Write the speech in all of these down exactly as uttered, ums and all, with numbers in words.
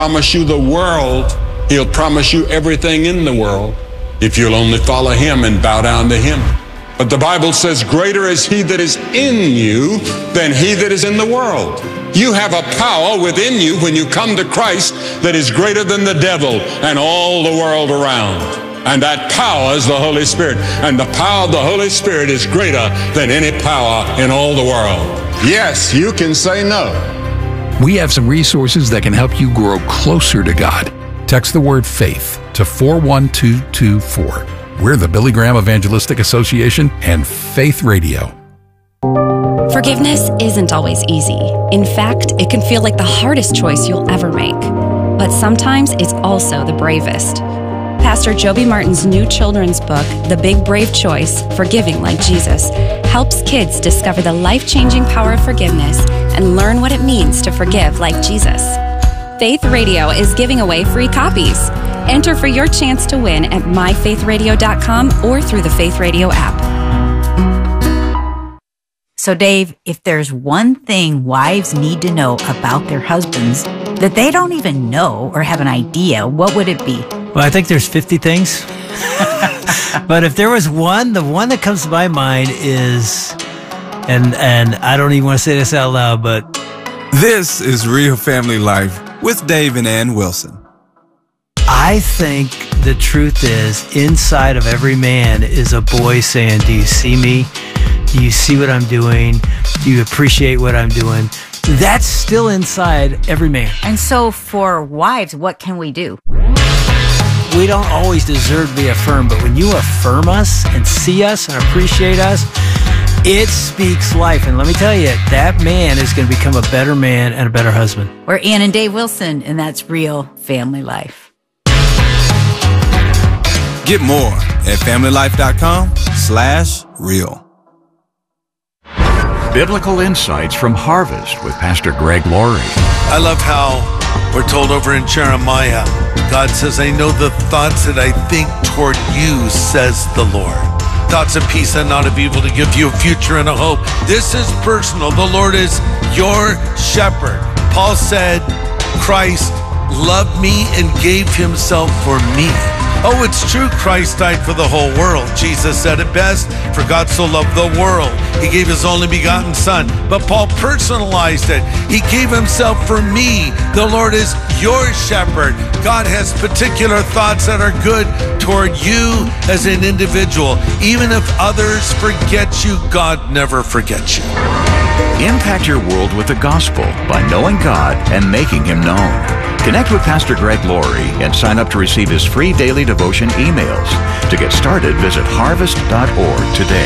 promise you the world. He'll promise you everything in the world if you'll only follow him and bow down to him. But the Bible says, greater is he that is in you than he that is in the world. You have a power within you when you come to Christ that is greater than the devil and all the world around. And that power is the Holy Spirit. And the power of the Holy Spirit is greater than any power in all the world. Yes, you can say no. We have some resources that can help you grow closer to God. Text the word faith to four one two two four. We're the Billy Graham Evangelistic Association and Faith Radio. Forgiveness isn't always easy. In fact, it can feel like the hardest choice you'll ever make. But sometimes it's also the bravest. Pastor Joby Martin's new children's book, The Big Brave Choice, Forgiving Like Jesus, helps kids discover the life-changing power of forgiveness and learn what it means to forgive like Jesus. Faith Radio is giving away free copies. Enter for your chance to win at my faith radio dot com or through the Faith Radio app. So, Dave, if there's one thing wives need to know about their husbands that they don't even know or have an idea, what would it be? Well, I think there's fifty things. But if there was one, the one that comes to my mind is, and and I don't even want to say this out loud, but... This is Real Family Life with Dave and Ann Wilson. I think the truth is, inside of every man is a boy saying, do you see me? Do you see what I'm doing? Do you appreciate what I'm doing? That's still inside every man. And so for wives, what can we do? We don't always deserve to be affirmed, but when you affirm us and see us and appreciate us, it speaks life. And let me tell you, that man is going to become a better man and a better husband. We're Ann and Dave Wilson, and that's Real Family Life. Get more at family life dot com slash real. Biblical Insights from Harvest with Pastor Greg Laurie. I love how we're told over in Jeremiah, God says, I know the thoughts that I think toward you, says the Lord. Thoughts of peace and not of evil, to give you a future and a hope. This is personal. The Lord is your shepherd. Paul said, Christ loved me and gave himself for me. Oh, it's true, Christ died for the whole world. Jesus said it best, for God so loved the world, he gave his only begotten son. But Paul personalized it. He gave himself for me. The Lord is your shepherd. God has particular thoughts that are good toward you as an individual. Even if others forget you, God never forgets you. Impact your world with the gospel by knowing God and making him known. Connect with Pastor Greg Laurie and sign up to receive his free daily devotion emails. To get started, visit harvest dot org today.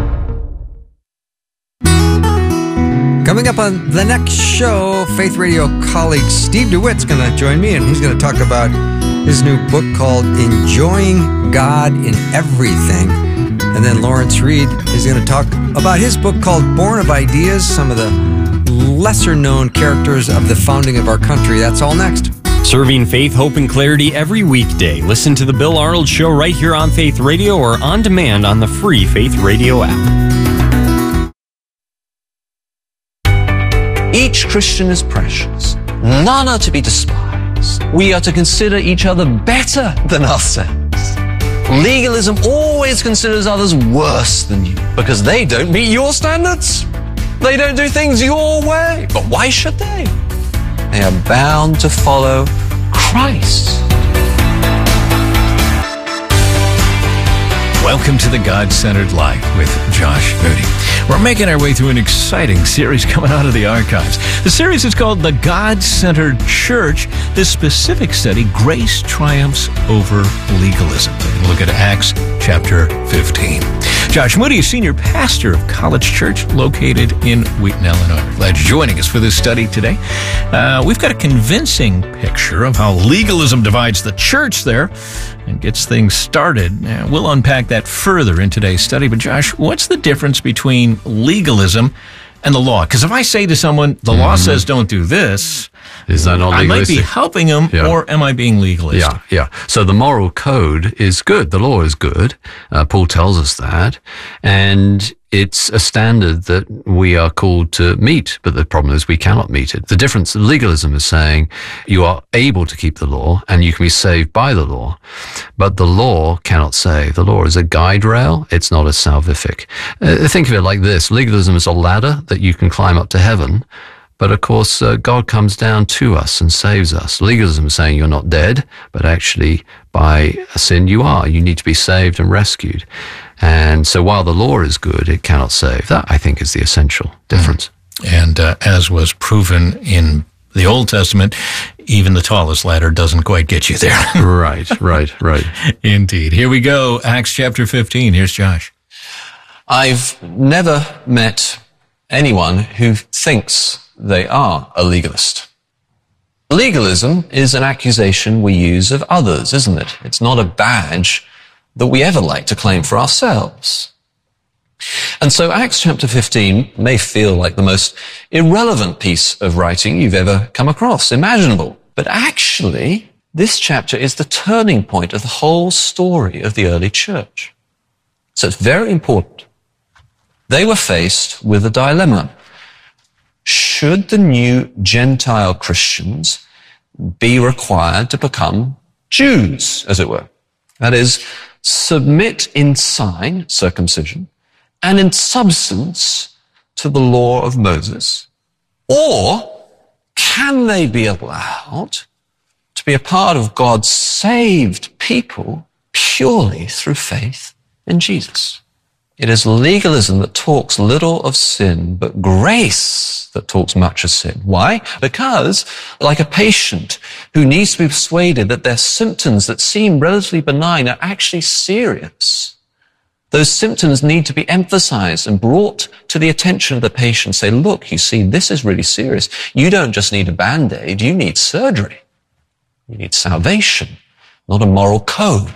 Coming up on the next show, Faith Radio colleague Steve DeWitt's going to join me, and he's going to talk about his new book called Enjoying God in Everything. And then Lawrence Reed is going to talk about his book called Born of Ideas, some of the lesser-known characters of the founding of our country. That's all next. Serving faith, hope, and clarity every weekday. Listen to The Bill Arnold Show right here on Faith Radio or on demand on the free Faith Radio app. Each Christian is precious. None are to be despised. We are to consider each other better than ourselves. Legalism always considers others worse than you because they don't meet your standards. They don't do things your way. But why should they? They are bound to follow Christ. Welcome to the God-Centered Life with Josh Moody. We're making our way through an exciting series coming out of the archives. The series is called The God-Centered Church. This specific study, Grace Triumphs Over Legalism. We're going to look at Acts chapter fifteen. Josh Moody is senior pastor of College Church located in Wheaton, Illinois. Glad you're joining us for this study today. Uh, we've got a convincing picture of how legalism divides the church there and gets things started. Uh, we'll unpack that further in today's study. But Josh, what's the difference between legalism and the law? Because if I say to someone, the law mm-hmm. says don't do this, Is that not legalistic? I might be helping them, Yeah. or am I being legalistic? Yeah, yeah. So the moral code is good. The law is good. Uh, Paul tells us that. And it's a standard that we are called to meet. But the problem is we cannot meet it. The difference, legalism is saying you are able to keep the law and you can be saved by the law. But the law cannot save. The law is a guide rail. It's not a salvific. Uh, think of it like this. Legalism is a ladder that you can climb up to heaven. But of course, uh, God comes down to us and saves us. Legalism is saying you're not dead, but actually by sin you are. You need to be saved and rescued. And so while the law is good, it cannot save. That, I think, is the essential difference. And uh, as was proven in the Old Testament, even the tallest ladder doesn't quite get you there. Right, right, right. Indeed. Here we go. Acts chapter fifteen. Here's Josh. I've never met anyone who thinks they are a legalist. Legalism is an accusation we use of others, isn't it? It's not a badge that we ever like to claim for ourselves. And so Acts chapter fifteen may feel like the most irrelevant piece of writing you've ever come across, imaginable. But actually, this chapter is the turning point of the whole story of the early church. So it's very important. They were faced with a dilemma. Should the new Gentile Christians be required to become Jews, as it were? That is, submit in sign, circumcision, and in substance to the law of Moses? Or can they be allowed to be a part of God's saved people purely through faith in Jesus? It is legalism that talks little of sin, but grace that talks much of sin. Why? Because, like a patient who needs to be persuaded that their symptoms that seem relatively benign are actually serious, those symptoms need to be emphasized and brought to the attention of the patient. Say, look, you see, this is really serious. You don't just need a Band-Aid, you need surgery. You need salvation, not a moral code.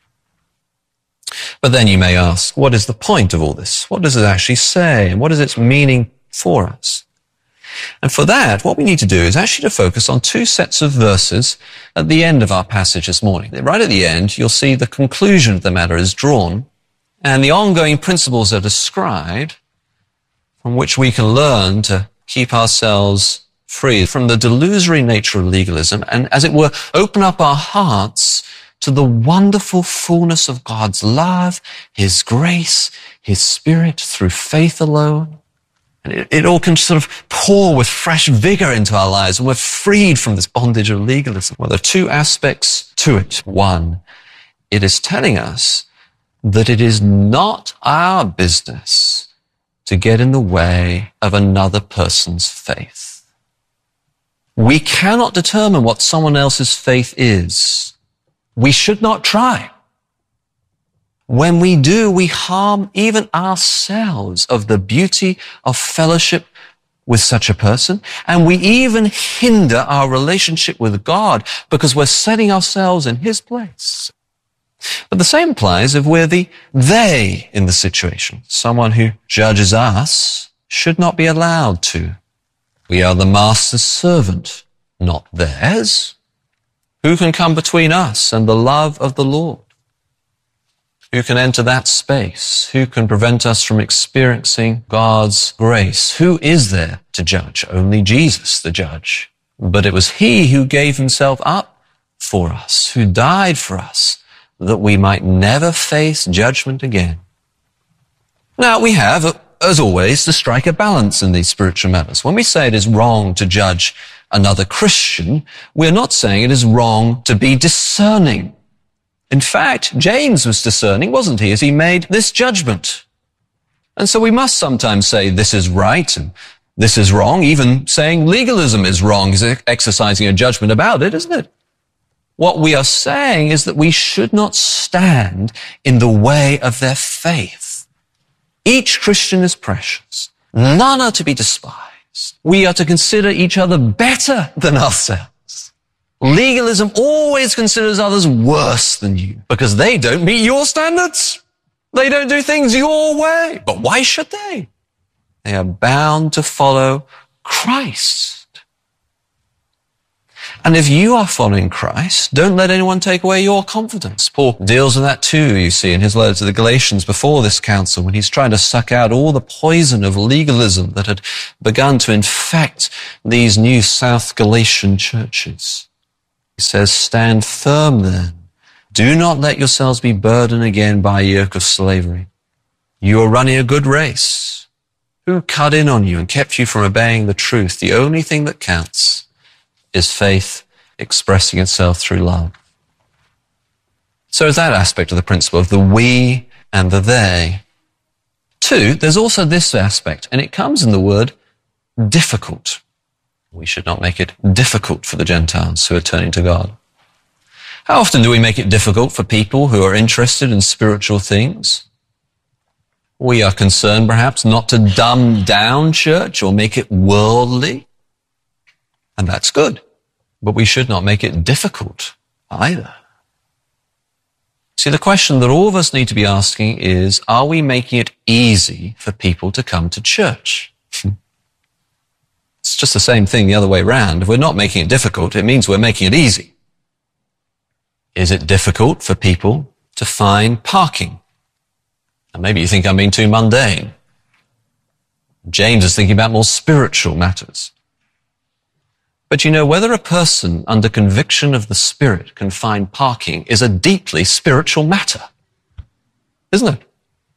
But then you may ask, what is the point of all this? What does it actually say? And what is its meaning for us? And for that, what we need to do is actually to focus on two sets of verses at the end of our passage this morning. Right at the end, you'll see the conclusion of the matter is drawn, and the ongoing principles are described from which we can learn to keep ourselves free from the delusory nature of legalism and, as it were, open up our hearts to the wonderful fullness of God's love, His grace, His Spirit through faith alone. And it, it all can sort of pour with fresh vigor into our lives, and we're freed from this bondage of legalism. Well, there are two aspects to it. One, it is telling us that it is not our business to get in the way of another person's faith. We cannot determine what someone else's faith is. We should not try. When we do, we harm even ourselves of the beauty of fellowship with such a person, and we even hinder our relationship with God because we're setting ourselves in His place. But the same applies if we're the they in the situation. Someone who judges us should not be allowed to. We are the master's servant, not theirs. Who can come between us and the love of the Lord? Who can enter that space? Who can prevent us from experiencing God's grace? Who is there to judge? Only Jesus, the judge. But it was He who gave Himself up for us, who died for us, that we might never face judgment again. Now, we have, as always, to strike a balance in these spiritual matters. When we say it is wrong to judge another Christian, we're not saying it is wrong to be discerning. In fact, James was discerning, wasn't he, as he made this judgment. And so we must sometimes say this is right and this is wrong. Even saying legalism is wrong is exercising a judgment about it, isn't it? What we are saying is that we should not stand in the way of their faith. Each Christian is precious. None are to be despised. We are to consider each other better than ourselves. Legalism always considers others worse than you because they don't meet your standards. They don't do things your way. But why should they? They are bound to follow Christ. And if you are following Christ, don't let anyone take away your confidence. Paul deals with that too, you see, in his letter to the Galatians before this council, when he's trying to suck out all the poison of legalism that had begun to infect these new South Galatian churches. He says, stand firm then. Do not let yourselves be burdened again by a yoke of slavery. You are running a good race. Who cut in on you and kept you from obeying the truth? The only thing that counts is faith expressing itself through love. So is that aspect of the principle of the we and the they. Two, there's also this aspect, and it comes in the word difficult. We should not make it difficult for the Gentiles who are turning to God. How often do we make it difficult for people who are interested in spiritual things? We are concerned perhaps not to dumb down church or make it worldly. And that's good. But we should not make it difficult either. See, the question that all of us need to be asking is, are we making it easy for people to come to church? It's just the same thing the other way around. If we're not making it difficult, it means we're making it easy. Is it difficult for people to find parking? And maybe you think I'm being too mundane. James is thinking about more spiritual matters. But you know, whether a person under conviction of the Spirit can find parking is a deeply spiritual matter, isn't it?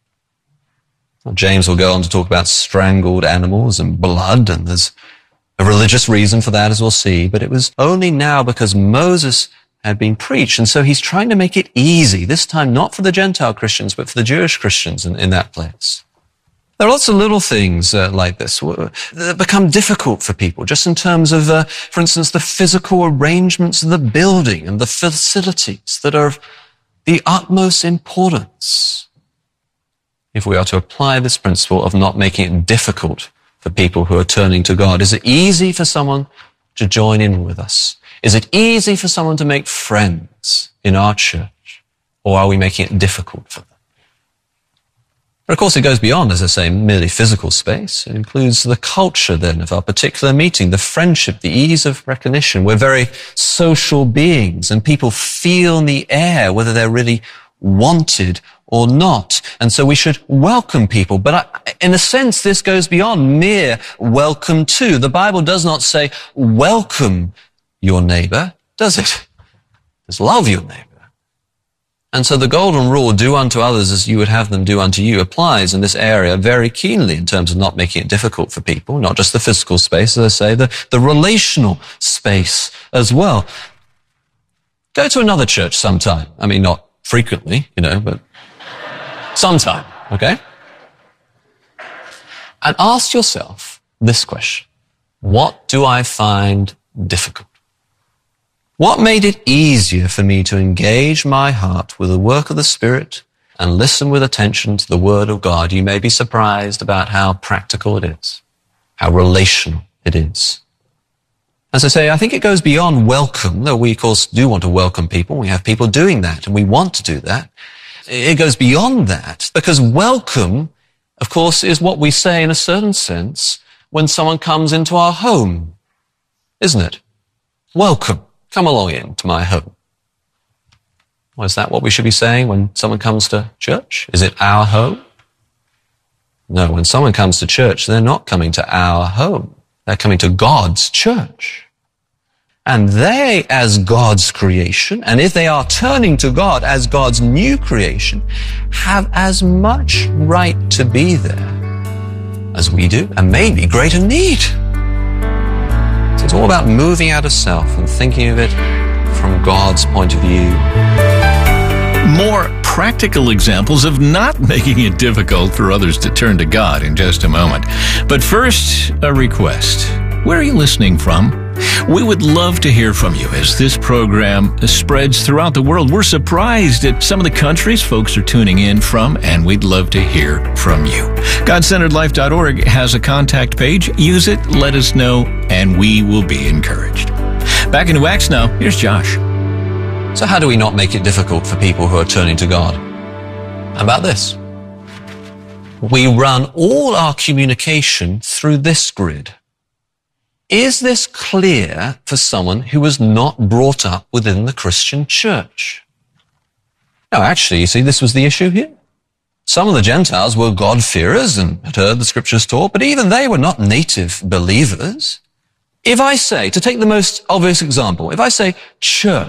Well, James will go on to talk about strangled animals and blood, and there's a religious reason for that, as we'll see. But it was only now because Moses had been preached, and so he's trying to make it easy, this time not for the Gentile Christians, but for the Jewish Christians in, in that place. There are lots of little things uh, like this that become difficult for people, just in terms of, uh, for instance, the physical arrangements of the building and the facilities that are of the utmost importance. If we are to apply this principle of not making it difficult for people who are turning to God, is it easy for someone to join in with us? Is it easy for someone to make friends in our church? Or are we making it difficult for them? But of course, it goes beyond, as I say, merely physical space. It includes the culture, then, of our particular meeting, the friendship, the ease of recognition. We're very social beings, and people feel in the air whether they're really wanted or not. And so we should welcome people. But I, in a sense, this goes beyond mere welcome to. The Bible does not say, welcome your neighbor, does it? It's love your neighbor. And so the golden rule, do unto others as you would have them do unto you, applies in this area very keenly in terms of not making it difficult for people, not just the physical space, as I say, the, the relational space as well. Go to another church sometime. I mean, not frequently, you know, but sometime, okay? And ask yourself this question: what do I find difficult? What made it easier for me to engage my heart with the work of the Spirit and listen with attention to the Word of God? You may be surprised about how practical it is, how relational it is. As I say, I think it goes beyond welcome, though we, of course, do want to welcome people. We have people doing that, and we want to do that. It goes beyond that, because welcome, of course, is what we say in a certain sense when someone comes into our home, isn't it? Welcome. Come along into my home. Well, is that what we should be saying when someone comes to church? Is it our home? No, when someone comes to church, they're not coming to our home. They're coming to God's church. And they, as God's creation, and if they are turning to God as God's new creation, have as much right to be there as we do, and maybe greater need. It's all about moving out of self and thinking of it from God's point of view. More practical examples of not making it difficult for others to turn to God in just a moment. But first, a request. Where are you listening from? We would love to hear from you as this program spreads throughout the world. We're surprised at some of the countries folks are tuning in from, and we'd love to hear from you. God Centered Life dot org has a contact page. Use it, let us know, and we will be encouraged. Back into Acts now, here's Josh. So how do we not make it difficult for people who are turning to God? How about this? We run all our communication through this grid. Is this clear for someone who was not brought up within the Christian church? No, actually, you see, this was the issue here. Some of the Gentiles were God-fearers and had heard the scriptures taught, but even they were not native believers. If I say, to take the most obvious example, if I say church,